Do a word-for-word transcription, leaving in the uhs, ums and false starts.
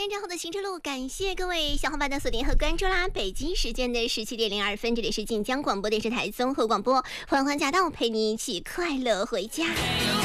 点之后的行车路，感谢各位小伙伴的锁定和关注啦！北京时间的十七点零二分，这里是晋江广播电视台综合广播，欢欢驾到，陪你一起快乐回家。